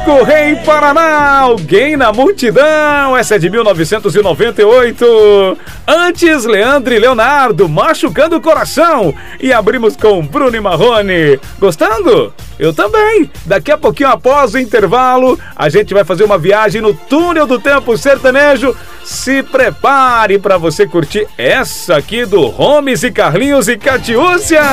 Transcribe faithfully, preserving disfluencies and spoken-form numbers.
Correia, Paraná, Alguém na Multidão, essa é de mil novecentos e noventa e oito. Antes, Leandro e Leonardo, Machucando o Coração. E abrimos com Bruno e Marrone. Gostando? Eu também. Daqui a pouquinho, após o intervalo, a gente vai fazer uma viagem no túnel do tempo sertanejo. Se prepare para você curtir essa aqui do Homes e Carlinhos e Catiúcia.